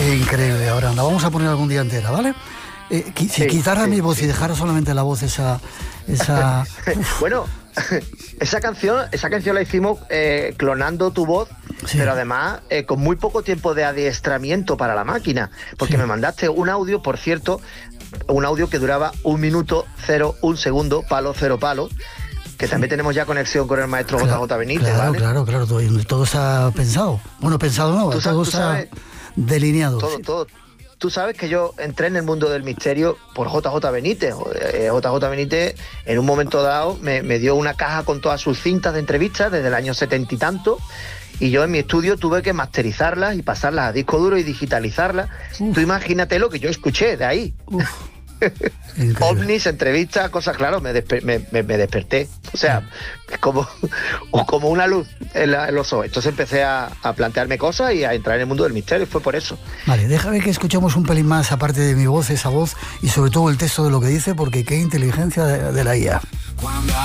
Increíble, ahora la vamos a poner algún día entera, ¿vale? Si quitara mi voz y dejara solamente la voz esa... Bueno, esa canción la hicimos clonando tu voz, pero además con muy poco tiempo de adiestramiento para la máquina, porque me mandaste un audio, por cierto, un audio que duraba 1 minuto 01 segundo, palo 0 palo, que también tenemos ya conexión con el maestro JJ Benítez, ¿vale? Claro, todo está pensado. Bueno, pensado no, todo está delineado. Todo. Tú sabes que yo entré en el mundo del misterio por JJ Benítez. JJ Benítez en un momento dado me dio una caja con todas sus cintas de entrevistas desde el año 70 y tanto, y yo en mi estudio tuve que masterizarlas y pasarlas a disco duro y digitalizarlas. Tú imagínate lo que yo escuché de ahí. Ovnis, entrevistas, cosas, claro, me desperté. O sea, como una luz en los ojos. Entonces empecé a plantearme cosas y a entrar en el mundo del misterio, y fue por eso. Vale, déjame que escuchemos un pelín más, aparte de mi voz, esa voz, y sobre todo el texto de lo que dice, porque qué inteligencia de la IA.